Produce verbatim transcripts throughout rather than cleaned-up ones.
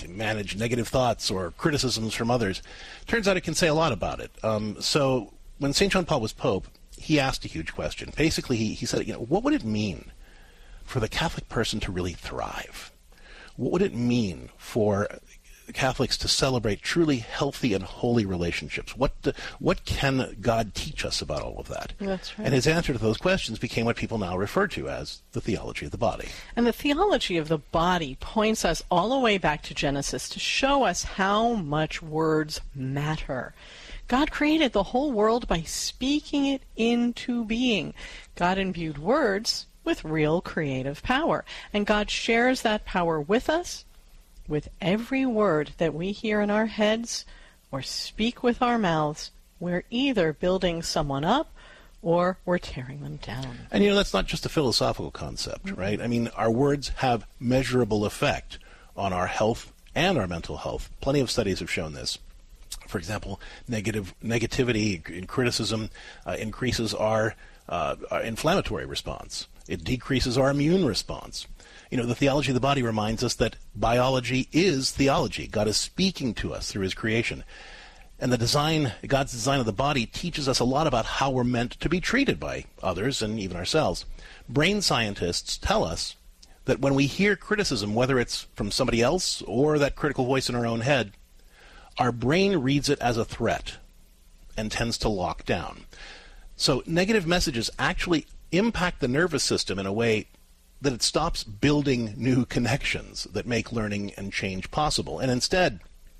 manage negative thoughts or criticisms from others. Turns out it can say a lot about it. Um, so when Saint John Paul was Pope, he asked a huge question. Basically, he, he said, you know, what would it mean for the Catholic person to really thrive? What would it mean for Catholics to celebrate truly healthy and holy relationships? What do, what can God teach us about all of that? That's right. And his answer to those questions became what people now refer to as the theology of the body. And the theology of the body points us all the way back to Genesis to show us how much words matter. God created the whole world by speaking it into being. God imbued words with real creative power, and God shares that power with us. With every word that we hear in our heads or speak with our mouths, we're either building someone up or we're tearing them down. And, you know, that's not just a philosophical concept, mm-hmm. right? I mean, our words have measurable effect on our health and our mental health. Plenty of studies have shown this. For example, negative negativity and criticism uh, increases our, uh, our inflammatory response. It decreases our immune response. You know, the theology of the body reminds us that biology is theology. God is speaking to us through his creation. And the design, God's design of the body teaches us a lot about how we're meant to be treated by others and even ourselves. Brain scientists tell us that when we hear criticism, whether it's from somebody else or that critical voice in our own head, our brain reads it as a threat and tends to lock down. So negative messages actually impact the nervous system in a way that it stops building new connections that make learning and change possible. And instead,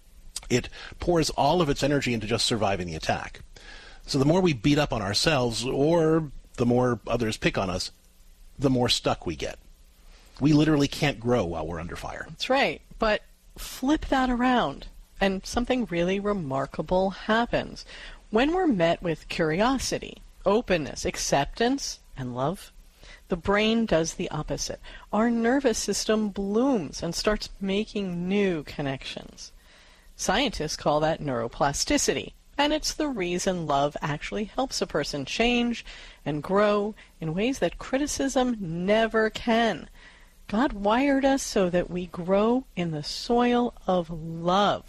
it pours all of its energy into just surviving the attack. So the more we beat up on ourselves, or the more others pick on us, the more stuck we get. We literally can't grow while we're under fire. That's right. But flip that around, and something really remarkable happens. When we're met with curiosity, openness, acceptance, and love, the brain does the opposite. Our nervous system blooms and starts making new connections. Scientists call that neuroplasticity, and it's the reason love actually helps a person change and grow in ways that criticism never can. God wired us so that we grow in the soil of love,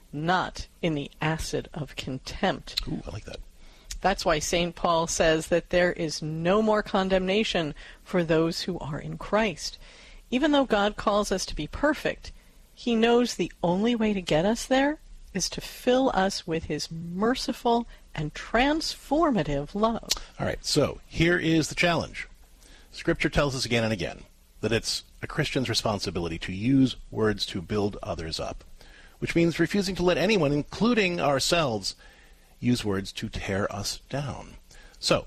not in the acid of contempt. Ooh, I like that. That's why Saint Paul says that there is no more condemnation for those who are in Christ. Even though God calls us to be perfect, he knows the only way to get us there is to fill us with his merciful and transformative love. All right, so here is the challenge. Scripture tells us again and again that it's a Christian's responsibility to use words to build others up, which means refusing to let anyone, including ourselves, use words to tear us down. So,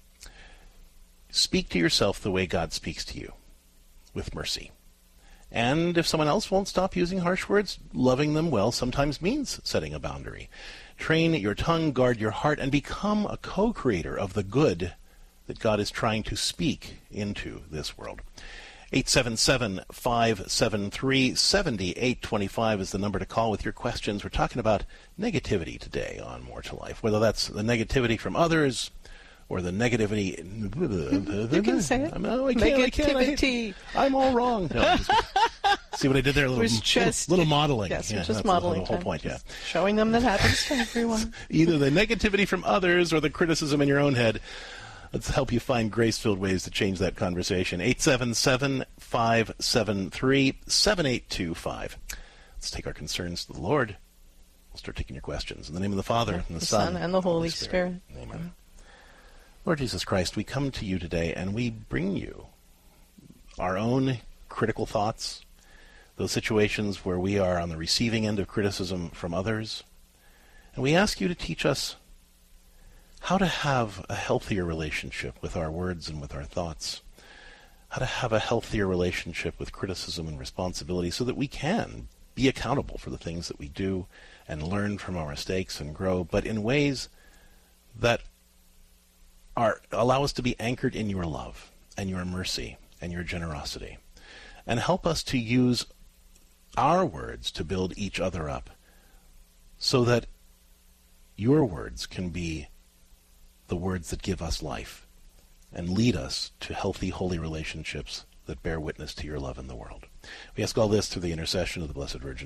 speak to yourself the way God speaks to you, with mercy. And if someone else won't stop using harsh words, loving them well sometimes means setting a boundary. Train your tongue, guard your heart, and become a co-creator of the good that God is trying to speak into this world. eight seven seven, five seven three, seven eight two five is the number to call with your questions. We're talking about negativity today on More to Life, whether that's the negativity from others or the negativity... You can say it. No, I can't, I can't. Negativity. I I'm all wrong. No, just, see what I did there? A little, was just, little, little modeling. Yes, yeah, just that's modeling. the whole point, yeah. Showing them that happens to everyone. Either the negativity from others or the criticism in your own head. Let's help you find grace-filled ways to change that conversation. eight seven seven, five seven three, seven eight two five. Let's take our concerns to the Lord. We'll start taking your questions. In the name of the Father, and the, the Son, Son, and the Holy Spirit. Spirit. Amen. Amen. Lord Jesus Christ, we come to you today and we bring you our own critical thoughts, those situations where we are on the receiving end of criticism from others. And we ask you to teach us how to have a healthier relationship with our words and with our thoughts, how to have a healthier relationship with criticism and responsibility so that we can be accountable for the things that we do and learn from our mistakes and grow, but in ways that are allow us to be anchored in your love and your mercy and your generosity, and help us to use our words to build each other up so that your words can be the words that give us life and lead us to healthy, holy relationships that bear witness to your love in the world. We ask all this through the intercession of the Blessed Virgin